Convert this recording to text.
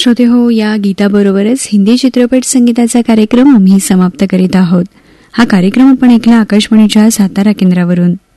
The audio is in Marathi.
श्रोते हो, या गीताबरोबरच हिंदी चित्रपट संगीताचा कार्यक्रम आम्ही समाप्त करीत आहोत. हा कार्यक्रम आपण ऐकला आकाशवाणीच्या सातारा केंद्रावरून.